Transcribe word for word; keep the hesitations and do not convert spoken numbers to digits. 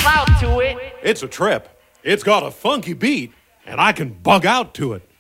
out to it. It's a trip. It's got a funky beat, and I can bug out to it.